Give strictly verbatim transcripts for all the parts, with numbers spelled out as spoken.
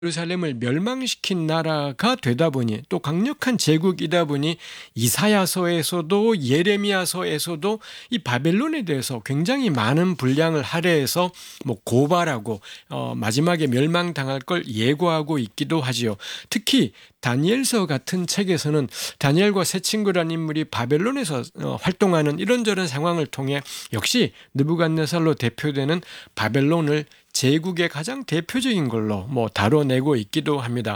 예루살렘을 멸망시킨 나라가 되다 보니 또 강력한 제국이다 보니 이사야서에서도 예레미야서에서도 이 바벨론에 대해서 굉장히 많은 분량을 할애해서 뭐 고발하고 어 마지막에 멸망당할 걸 예고하고 있기도 하지요. 특히 다니엘서 같은 책에서는 다니엘과 세 친구라는 인물이 바벨론에서 어 활동하는 이런저런 상황을 통해 역시 느부갓네살로 대표되는 바벨론을 제국의 가장 대표적인 걸로 뭐 다뤄내고 있기도 합니다.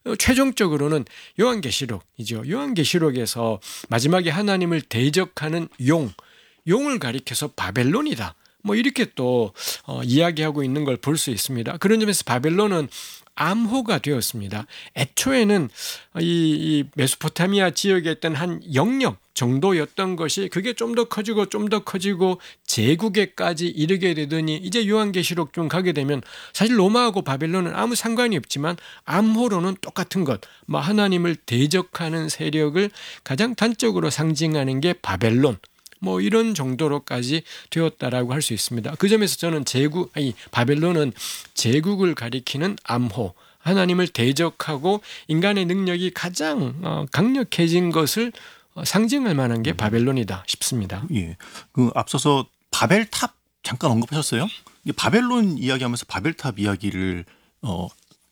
최종적으로는 요한계시록이죠. 요한계시록에서 마지막에 하나님을 대적하는 용, 용을 가리켜서 바벨론이다. 뭐 이렇게 또 어, 이야기하고 있는 걸 볼 수 있습니다. 그런 점에서 바벨론은 암호가 되었습니다. 애초에는 이, 이 메소포타미아 지역에 있던 한 영역 정도였던 것이 그게 좀 더 커지고 좀 더 커지고 제국에까지 이르게 되더니 이제 요한계시록 좀 가게 되면 사실 로마하고 바벨론은 아무 상관이 없지만 암호로는 똑같은 것, 뭐 하나님을 대적하는 세력을 가장 단적으로 상징하는 게 바벨론. 뭐 이런 정도로까지 되었다라고 할 수 있습니다. 그 점에서 저는 제국, 아니 바벨론은 제국을 가리키는 암호, 하나님을 대적하고 인간의 능력이 가장 강력해진 것을 상징할 만한 게 바벨론이다 싶습니다. 예, 그 앞서서 바벨탑 잠깐 언급하셨어요. 바벨론 이야기하면서 바벨탑 이야기를 어,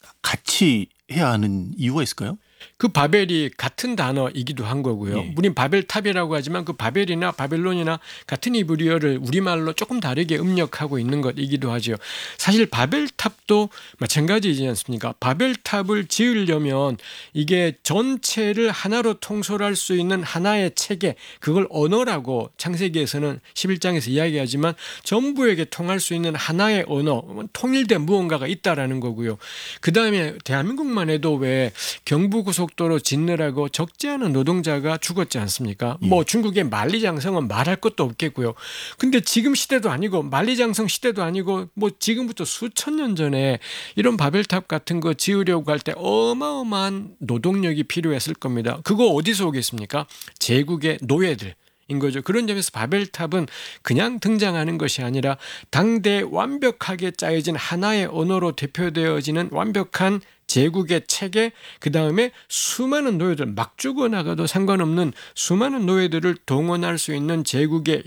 같이 해야 하는 이유가 있을까요? 그 바벨이 같은 단어이기도 한 거고요. 예. 우린 바벨탑이라고 하지만 그 바벨이나 바벨론이나 같은 히브리어를 우리말로 조금 다르게 음력하고 있는 것이기도 하죠. 사실 바벨탑도 마찬가지이지 않습니까? 바벨탑을 지으려면 이게 전체를 하나로 통솔할 수 있는 하나의 체계, 그걸 언어라고 창세기에서는 십일 장에서 이야기하지만 전부에게 통할 수 있는 하나의 언어, 통일된 무언가가 있다라는 거고요. 그 다음에 대한민국만 해도 왜 경부 고속도로 짓느라고 적지 않은 노동자가 죽었지 않습니까? 예. 뭐 중국의 만리장성은 말할 것도 없겠고요. 근데 지금 시대도 아니고 만리장성 시대도 아니고 뭐 지금부터 수천 년 전에 이런 바벨탑 같은 거 지으려고 할 때 어마어마한 노동력이 필요했을 겁니다. 그거 어디서 오겠습니까? 제국의 노예들. 인 거죠. 그런 점에서 바벨탑은 그냥 등장하는 것이 아니라 당대 완벽하게 짜여진 하나의 언어로 대표되어지는 완벽한 제국의 체계, 그 다음에 수많은 노예들, 막 죽어나가도 상관없는 수많은 노예들을 동원할 수 있는 제국의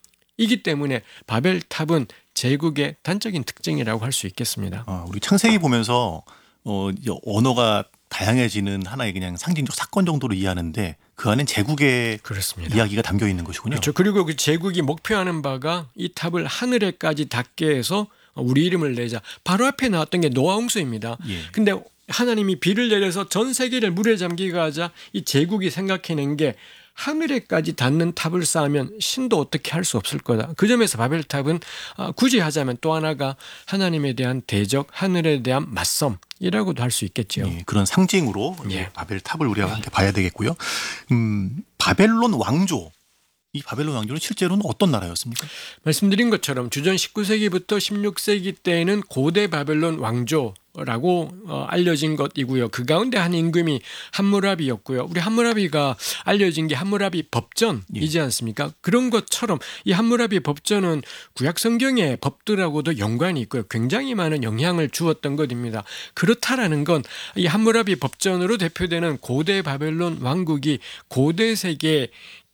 힘이기 때문에 바벨탑은 제국의 단적인 특징이라고 할 수 있겠습니다. 아, 우리 창세기 보면서 어, 언어가 다양해지는 하나의 그냥 상징적 사건 정도로 이해하는데 그 안엔 제국의 그렇습니다. 이야기가 담겨 있는 것이군요. 그렇죠. 그리고 그 제국이 목표하는 바가 이 탑을 하늘에까지 닿게 해서 우리 이름을 내자. 바로 앞에 나왔던 게 노아 홍수입니다. 예. 근데 하나님이 비를 내려서 전 세계를 물에 잠기게 하자 이 제국이 생각해낸 게 하늘에까지 닿는 탑을 쌓으면 신도 어떻게 할 수 없을 거다. 그 점에서 바벨탑은 굳이 하자면 또 하나가 하나님에 대한 대적, 하늘에 대한 맞섬이라고도 할 수 있겠죠. 예, 그런 상징으로 예. 바벨탑을 우리가 함께 봐야 되겠고요. 음, 바벨론 왕조. 이 바벨론 왕조는 실제로는 어떤 나라였습니까? 말씀드린 것처럼 주전 십구 세기부터 십육 세기 때에는 고대 바벨론 왕조라고 알려진 것이고요. 그 가운데 한 임금이 함무라비였고요. 우리 함무라비가 알려진 게 함무라비 법전이지 않습니까? 그런 것처럼 이 함무라비 법전은 구약 성경의 법들하고도 연관이 있고요. 굉장히 많은 영향을 주었던 것입니다. 그렇다라는 건 이 함무라비 법전으로 대표되는 고대 바벨론 왕국이 고대 세계의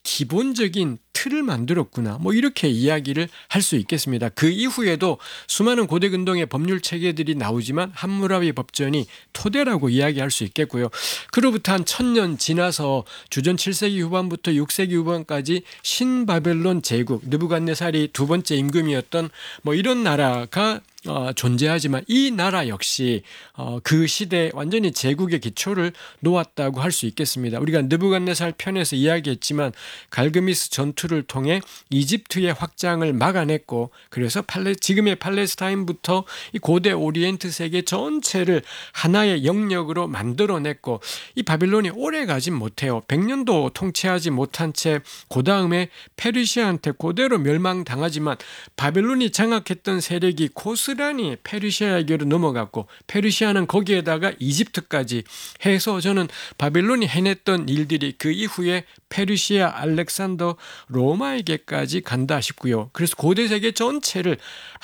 기본적인 틀을 만들었구나. 뭐 이렇게 이야기를 할 수 있겠습니다. 그 이후에도 수많은 고대 근동의 법률 체계들이 나오지만 함무라비 법전이 토대라고 이야기할 수 있겠고요. 그로부터 한 천년 지나서 주전 칠 세기 후반부터 육 세기 후반까지 신바벨론 제국, 느부갓네살이 두 번째 임금이었던 뭐 이런 나라가 어, 존재하지만 이 나라 역시 어, 그 시대에 완전히 제국의 기초를 놓았다고 할 수 있겠습니다. 우리가 느부갓네살 편에서 이야기했지만 갈그미스 전투를 통해 이집트의 확장을 막아냈고 그래서 팔레, 지금의 팔레스타인부터 이 고대 오리엔트 세계 전체를 하나의 영역으로 만들어냈고 이 바빌론이 오래 가진 못해요. 백 년도 통치하지 못한 채 그 다음에 페르시아한테 그대로 멸망당하지만 바빌론이 장악했던 세력이 고스 고스란히 페르시아에게로 넘어갔고 페르시아는 거기에다가 이집트까지 해서 저는 바빌론이 해냈던 일들이 그 이후에 페르시아, 알렉산더, 로마에게까지 간다 싶고요. 그래서 고대 세계 전체를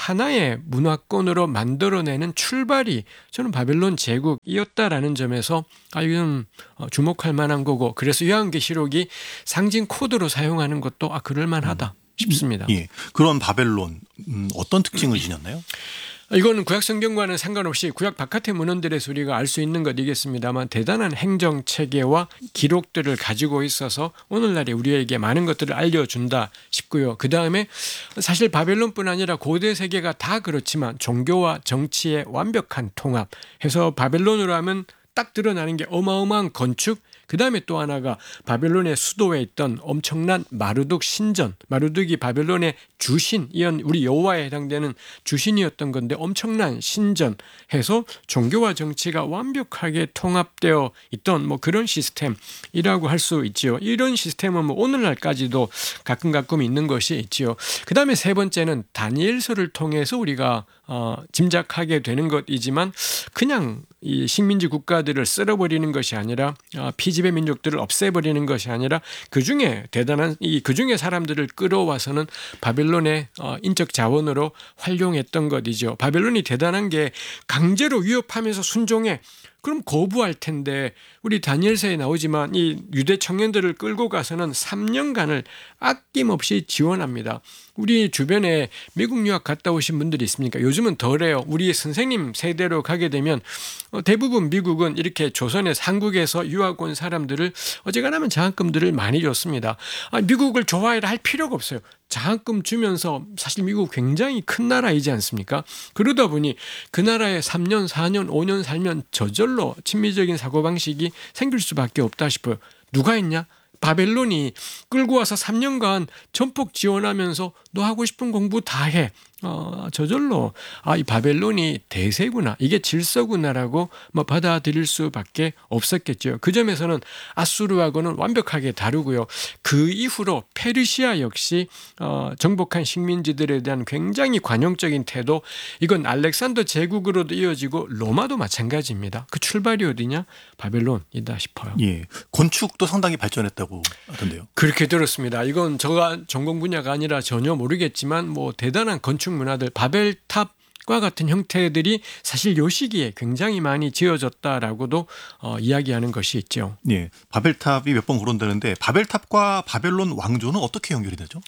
하나의 문화권으로 만들어내는 출발이 저는 바벨론 제국이었다라는 점에서 아 이건 주목할 만한 거고, 그래서 요한계시록이 상징 코드로 사용하는 것도 아 그럴만하다 싶습니다. 예, 그런 바벨론 음, 어떤 특징을 지녔나요? 이거는 구약 성경과는 상관없이 구약 바깥의 문헌들에서 우리가 알 수 있는 것이겠습니다만 대단한 행정 체계와 기록들을 가지고 있어서 오늘날에 우리에게 많은 것들을 알려준다 싶고요. 그 다음에 사실 바벨론뿐 아니라 고대 세계가 다 그렇지만 종교와 정치의 완벽한 통합 해서 바벨론으로 하면 딱 드러나는 게 어마어마한 건축, 그 다음에 또 하나가 바벨론의 수도에 있던 엄청난 마르둑 신전, 마르둑이 바벨론의 주신, 이런 우리 여호와에 해당되는 주신이었던 건데 엄청난 신전 해서 종교와 정치가 완벽하게 통합되어 있던 뭐 그런 시스템이라고 할 수 있지요. 이런 시스템은 뭐 오늘날까지도 가끔 가끔 있는 것이 있지요. 그 다음에 세 번째는 다니엘서를 통해서 우리가 어, 짐작하게 되는 것이지만 그냥 이 식민지 국가들을 쓸어버리는 것이 아니라 어, 피지배 민족들을 없애버리는 것이 아니라 그 중에 대단한 이 그 중에 사람들을 끌어와서는 바벨론의 어, 인적 자원으로 활용했던 것이죠. 바벨론이 대단한 게 강제로 위협하면서 순종해. 그럼 거부할 텐데 우리 다니엘서에 나오지만 이 유대 청년들을 끌고 가서는 삼 년간을 아낌없이 지원합니다. 우리 주변에 미국 유학 갔다 오신 분들이 있습니까? 요즘은 덜해요. 우리 선생님 세대로 가게 되면 대부분 미국은 이렇게 조선에서 한국에서 유학 온 사람들을 어지간하면 장학금들을 많이 줬습니다. 아, 미국을 좋아해라 할 필요가 없어요. 장학금 주면서 사실 미국 굉장히 큰 나라이지 않습니까? 그러다 보니 그 나라에 삼 년, 사 년, 오 년 살면 저절로 친미적인 사고방식이 생길 수밖에 없다 싶어요. 누가 했냐? 바벨론이 끌고 와서 삼 년간 전폭 지원하면서 너 하고 싶은 공부 다 해. 어, 저절로 아, 이 바벨론이 대세구나, 이게 질서구나라고 뭐 받아들일 수밖에 없었겠죠. 그 점에서는 아수르하고는 완벽하게 다르고요. 그 이후로 페르시아 역시 어, 정복한 식민지들에 대한 굉장히 관용적인 태도, 이건 알렉산더 제국으로도 이어지고 로마도 마찬가지입니다. 그 출발이 어디냐? 바벨론이다 싶어요. 예, 건축도 상당히 발전했다고 하던데요. 그렇게 들었습니다. 이건 제가 전공 분야가 아니라 전혀 모르겠지만 뭐 대단한 건축 문화들, 바벨탑과 같은 형태들이 사실 요 시기에 굉장히 많이 지어졌다라고도 어, 이야기하는 것이 있죠. 예, 바벨탑이 몇 번 거론되는데 바벨탑과 바벨론 왕조는 어떻게 연결이 되죠?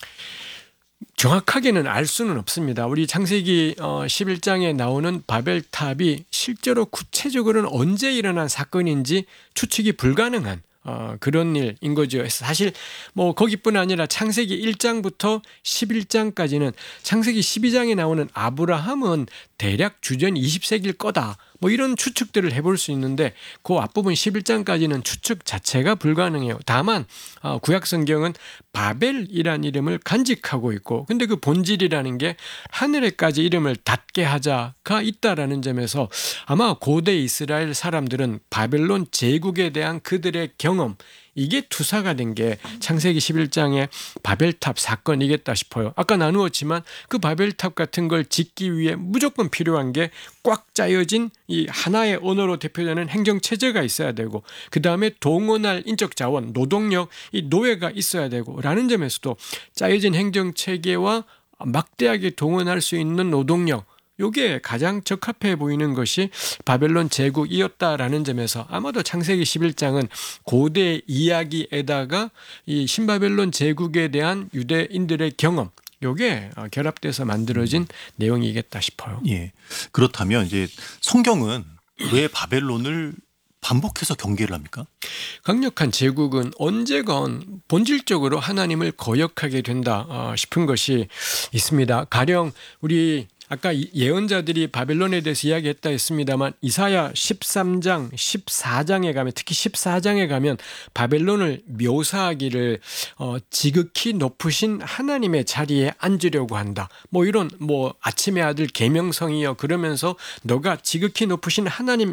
정확하게는 알 수는 없습니다. 우리 창세기 십일 장에 나오는 바벨탑이 실제로 구체적으로는 언제 일어난 사건인지 추측이 불가능한 어, 그런 일인 거죠. 사실 뭐 거기뿐 아니라 창세기 일 장부터 십일 장까지는, 창세기 십이 장에 나오는 아브라함은 대략 주전 이십 세기일 거다, 뭐 이런 추측들을 해볼 수 있는데 그 앞부분 십일 장까지는 추측 자체가 불가능해요. 다만 어, 구약 성경은 바벨이라는 이름을 간직하고 있고, 근데 그 본질이라는 게 하늘에까지 이름을 닿게 하자가 있다라는 점에서 아마 고대 이스라엘 사람들은 바벨론 제국에 대한 그들의 경험, 이게 투사가 된 게 창세기 십일 장의 바벨탑 사건이겠다 싶어요. 아까 나누었지만 그 바벨탑 같은 걸 짓기 위해 무조건 필요한 게 꽉 짜여진 이 하나의 언어로 대표되는 행정체제가 있어야 되고, 그 다음에 동원할 인적 자원, 노동력, 이 노예가 있어야 되고 라는 점에서도 짜여진 행정체계와 막대하게 동원할 수 있는 노동력, 이게 가장 적합해 보이는 것이 바벨론 제국이었다라는 점에서 아마도 창세기 십일 장은 고대 이야기에다가 이 신바벨론 제국에 대한 유대인들의 경험, 이게 결합돼서 만들어진 내용이겠다 싶어요. 예, 그렇다면 이제 성경은 왜 바벨론을 반복해서 경계를 합니까? 강력한 제국은 언제건 본질적으로 하나님을 거역하게 된다 싶은 것이 있습니다. 가령 우리 아까 예언자들이 바벨론에 대해서 이야기했다 했습니다만 이사야 십삼 장, 십사 장에 가면, 특히 십사 장에 가면 바벨론을 묘사하기를 어, 지극히 높으신 하나님의 자리에 앉으려고 한다. 뭐 이런 뭐 아침의 아들 계명성이여 그러면서 너가 지극히 높으신 하나님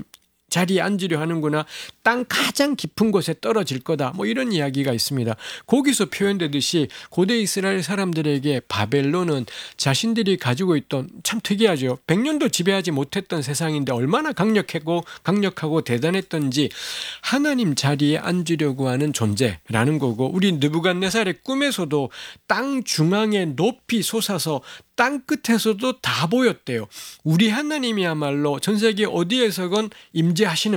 자리에 앉으려 하는구나. 땅 가장 깊은 곳에 떨어질 거다. 뭐 이런 이야기가 있습니다. 거기서 표현되듯이 고대 이스라엘 사람들에게 바벨론은 자신들이 가지고 있던, 참 특이하죠, 백 년도 지배하지 못했던 세상인데 얼마나 강력하고 강력하고 대단했던지 하나님 자리에 앉으려고 하는 존재라는 거고, 우리 느부갓네살의 꿈에서도 땅 중앙에 높이 솟아서 땅 끝에서도 다 보였대요. 우리 하나님이야말로 전 세계 어디에서건 임재하시는